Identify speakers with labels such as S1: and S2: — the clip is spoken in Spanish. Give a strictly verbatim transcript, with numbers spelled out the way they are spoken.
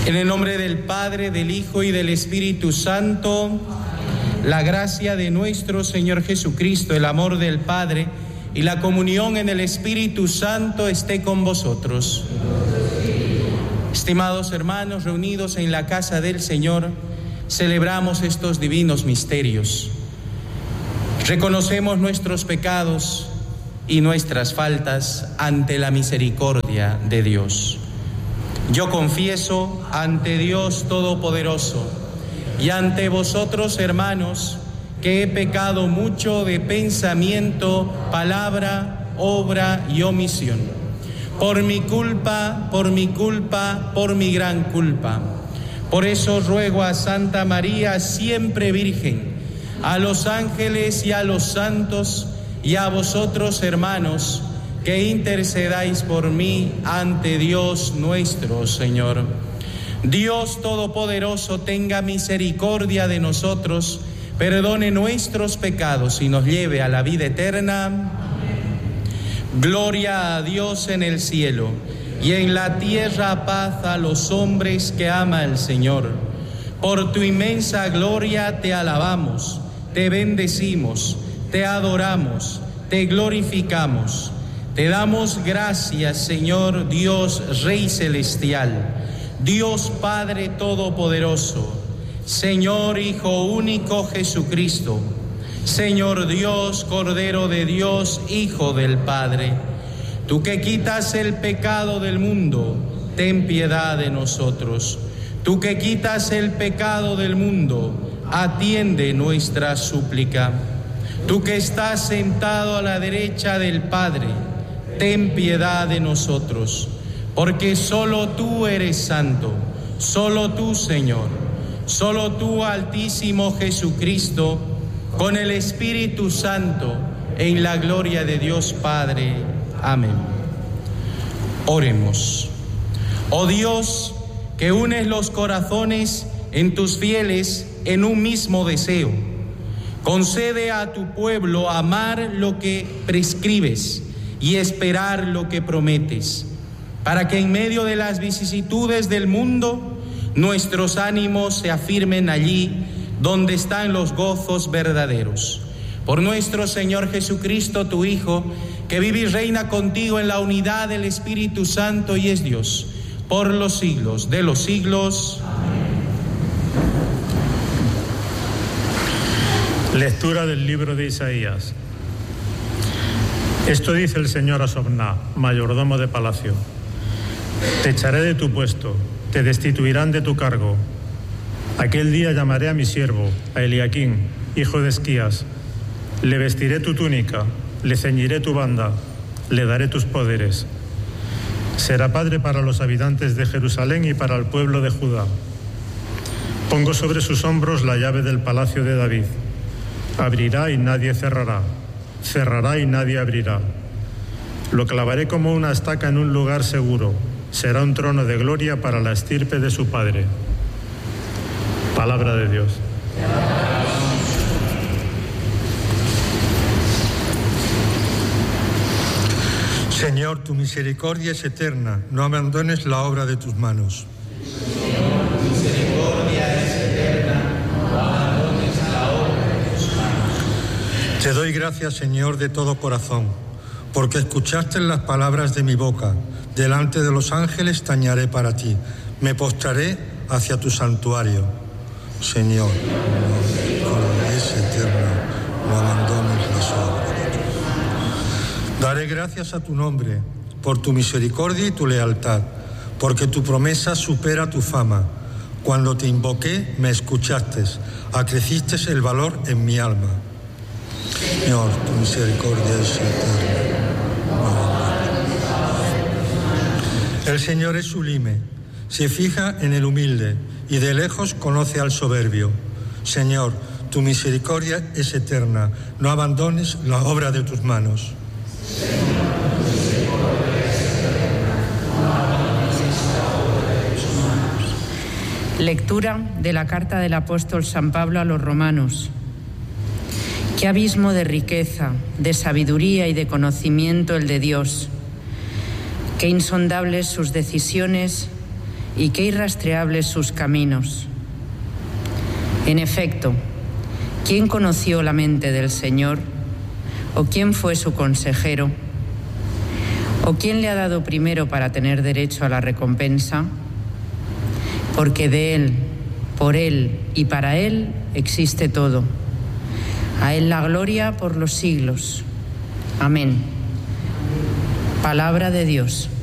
S1: En el nombre del Padre, del Hijo y del Espíritu Santo, la gracia de nuestro Señor Jesucristo, el amor del Padre y la comunión en el Espíritu Santo esté con vosotros. Estimados hermanos, reunidos en la casa del Señor, celebramos estos divinos misterios. Reconocemos nuestros pecados y nuestras faltas ante la misericordia de Dios. Yo confieso ante Dios Todopoderoso y ante vosotros, hermanos, que he pecado mucho de pensamiento, palabra, obra y omisión. Por mi culpa, por mi culpa, por mi gran culpa. Por eso ruego a Santa María, siempre Virgen, a los ángeles y a los santos, y a vosotros, hermanos, que intercedáis por mí ante Dios nuestro Señor. Dios Todopoderoso tenga misericordia de nosotros, perdone nuestros pecados y nos lleve a la vida eterna. Amén. Gloria a Dios en el cielo y en la tierra paz a los hombres que ama el Señor. Por tu inmensa gloria te alabamos, te bendecimos, te adoramos, te glorificamos. Te damos gracias, Señor Dios, Rey Celestial, Dios Padre Todopoderoso, Señor Hijo único Jesucristo, Señor Dios, Cordero de Dios, Hijo del Padre. Tú que quitas el pecado del mundo, ten piedad de nosotros. Tú que quitas el pecado del mundo, atiende nuestra súplica. Tú que estás sentado a la derecha del Padre, ten piedad de nosotros, porque solo tú eres santo, solo tú, Señor, solo tú, Altísimo Jesucristo, con el Espíritu Santo, en la gloria de Dios Padre. Amén. Oremos. Oh Dios, que unes los corazones en tus fieles en un mismo deseo, concede a tu pueblo amar lo que prescribes y esperar lo que prometes, para que en medio de las vicisitudes del mundo nuestros ánimos se afirmen allí donde están los gozos verdaderos. Por nuestro Señor Jesucristo, tu Hijo, que vive y reina contigo en la unidad del Espíritu Santo y es Dios, por los siglos de los siglos. Amén.
S2: Lectura del libro de Isaías. Esto dice el Señor a Sobná, mayordomo de palacio: te echaré de tu puesto, te destituirán de tu cargo. Aquel día llamaré a mi siervo, a Eliaquín, hijo de Esquías. Le vestiré tu túnica, le ceñiré tu banda, le daré tus poderes. Será padre para los habitantes de Jerusalén y para el pueblo de Judá. Pongo sobre sus hombros la llave del palacio de David. Abrirá y nadie cerrará. Cerrará y nadie abrirá. Lo clavaré como una estaca en un lugar seguro. Será un trono de gloria para la estirpe de su padre. Palabra de Dios.
S3: Señor, tu misericordia es eterna. No abandones la obra de tus manos.
S1: Señor, tu misericordia es eterna. No abandones la obra de tus manos.
S3: Te doy gracias, Señor, de todo corazón, porque escuchaste las palabras de mi boca. Delante de los ángeles tañaré para ti. Me postraré hacia tu santuario. Señor, tu misericordia es eterna. No abandones las obras de tus manos. Daré gracias a tu nombre por tu misericordia y tu lealtad, porque tu promesa supera tu fama. Cuando te invoqué, me escuchaste, acreciste el valor en mi alma. Señor, tu misericordia es eterna. El Señor es sublime, se fija en el humilde y de lejos conoce al soberbio. Señor, tu misericordia es eterna, no abandones la obra de tus manos.
S4: Lectura de la carta del apóstol San Pablo a los romanos. Qué abismo de riqueza, de sabiduría y de conocimiento el de Dios. Qué insondables sus decisiones y qué irrastreables sus caminos. En efecto, ¿quién conoció la mente del Señor? ¿O quién fue su consejero? ¿O quién le ha dado primero para tener derecho a la recompensa? Porque de Él, por Él y para Él existe todo. A Él la gloria por los siglos. Amén. Palabra de Dios.